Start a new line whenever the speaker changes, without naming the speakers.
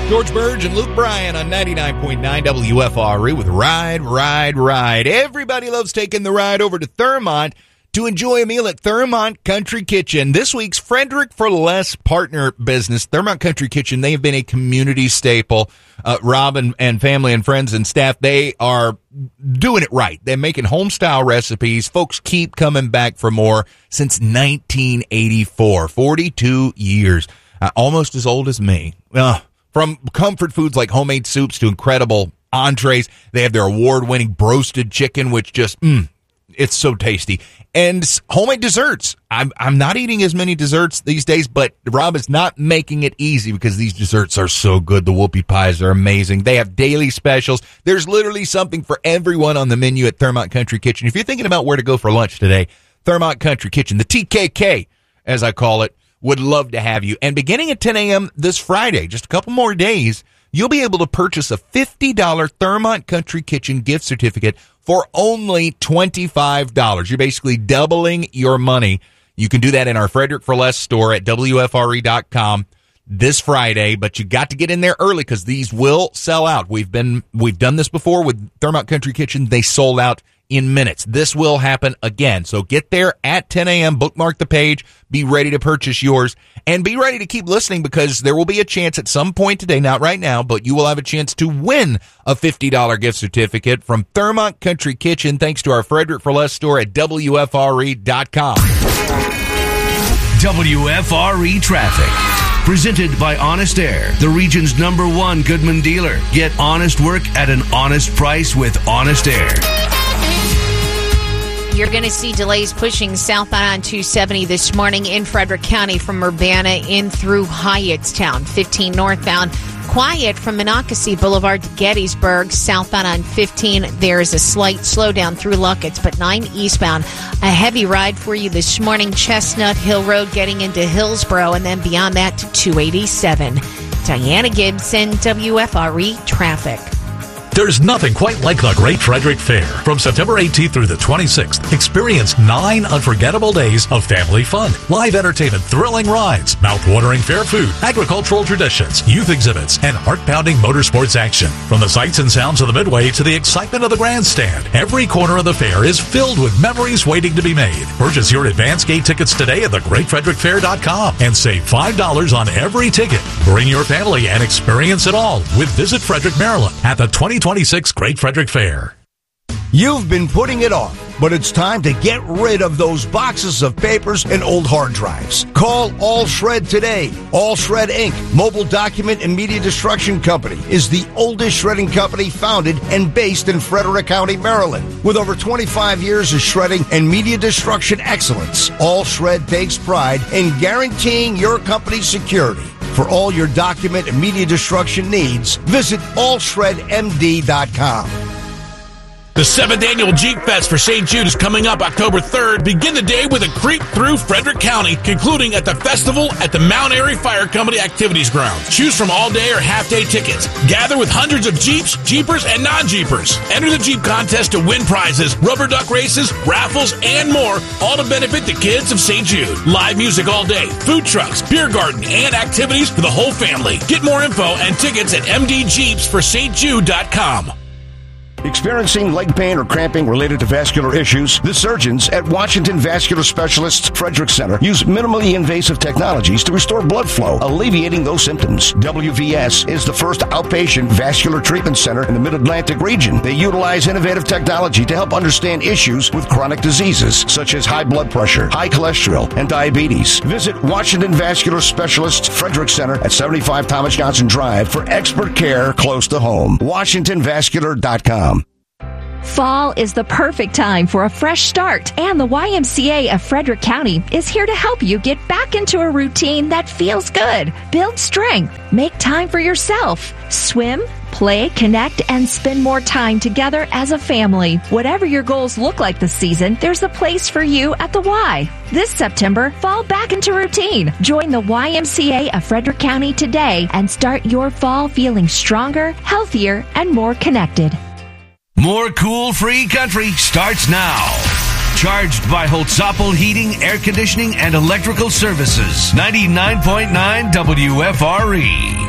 George Burge and Luke Bryan on 99.9 WFRE with Ride, Ride, Ride. Everybody loves taking the ride over to Thurmont to enjoy a meal at Thurmont Country Kitchen. This week's Frederick for Less partner business, Thurmont Country Kitchen, they have been a community staple. Rob and family and friends and staff, they are doing it right. They're making home-style recipes. Folks keep coming back for more since 1984, 42 years, almost as old as me. From comfort foods like homemade soups to incredible entrees, they have their award-winning broasted chicken, which just, it's so tasty. And homemade desserts. I'm not eating as many desserts these days, but Rob is not making it easy because these desserts are so good. The whoopie pies are amazing. They have daily specials. There's literally something for everyone on the menu at Thurmont Country Kitchen. If you're thinking about where to go for lunch today, Thurmont Country Kitchen, the TKK, as I call it, would love to have you. And beginning at 10 a.m. this Friday, just a couple more days, you'll be able to purchase a $50 Thurmont Country Kitchen gift certificate for only $25. You're basically doubling your money. You can do that in our Frederick for Less store at WFRE.com this Friday, but you got to get in there early because these will sell out. We've done this before with Thurmont Country Kitchen. They sold out in minutes. This will happen again. So get there at 10 a.m., bookmark the page, be ready to purchase yours, and be ready to keep listening because there will be a chance at some point today, not right now, but you will have a chance to win a $50 gift certificate from Thurmont Country Kitchen thanks to our Frederick for Less store at WFRE.com.
WFRE Traffic. Presented by Honest Air, the region's #1 Goodman dealer. Get honest work at an honest price with Honest Air.
You're going to see delays pushing southbound on 270 this morning in Frederick County from Urbana in through Hyattstown. 15 northbound, quiet from Monocacy Boulevard to Gettysburg. Southbound on 15, there is a slight slowdown through Luckett's, but 9 eastbound. A heavy ride for you this morning, Chestnut Hill Road getting into Hillsboro, and then beyond that to 287. Diana Gibson, WFRE Traffic.
There's nothing quite like the Great Frederick Fair. From September 18th through the 26th, experience 9 unforgettable days of family fun, live entertainment, thrilling rides, mouth-watering fair food, agricultural traditions, youth exhibits, and heart-pounding motorsports action. From the sights and sounds of the Midway to the excitement of the grandstand, every corner of the fair is filled with memories waiting to be made. Purchase your advance gate tickets today at thegreatfrederickfair.com and save $5 on every ticket. Bring your family and experience it all with Visit Frederick, Maryland at the 2026 Great Frederick Fair.
You've been putting it off, but it's time to get rid of those boxes of papers and old hard drives. Call All Shred today. All Shred Inc., mobile document and media destruction company, is the oldest shredding company founded and based in Frederick County, Maryland. With over 25 years of shredding and media destruction excellence, All Shred takes pride in guaranteeing your company's security. For all your document and media destruction needs, visit allshredmd.com.
The 7th Annual Jeep Fest for St. Jude is coming up October 3rd. Begin the day with a creep through Frederick County, concluding at the festival at the Mount Airy Fire Company Activities Grounds. Choose from all-day or half-day tickets. Gather with hundreds of Jeeps, Jeepers, and non-Jeepers. Enter the Jeep contest to win prizes, rubber duck races, raffles, and more, all to benefit the kids of St. Jude. Live music all day, food trucks, beer garden, and activities for the whole family. Get more info and tickets at mdjeepsforstjude.com.
Experiencing leg pain or cramping related to vascular issues? The surgeons at Washington Vascular Specialists Frederick Center use minimally invasive technologies to restore blood flow, alleviating those symptoms. WVS is the first outpatient vascular treatment center in the Mid-Atlantic region. They utilize innovative technology to help understand issues with chronic diseases such as high blood pressure, high cholesterol, and diabetes. Visit Washington Vascular Specialists Frederick Center at 75 Thomas Johnson Drive for expert care close to home. WashingtonVascular.com.
Fall is the perfect time for a fresh start, and the YMCA of Frederick County is here to help you get back into a routine that feels good. Build strength, make time for yourself, swim, play, connect, and spend more time together as a family. Whatever your goals look like this season, there's a place for you at the Y. This September, fall back into routine. Join the YMCA of Frederick County today and start your fall feeling stronger, healthier, and more connected.
More cool free country starts now. Charged by Holtzapfel Heating, Air Conditioning, and Electrical Services. 99.9 WFRE.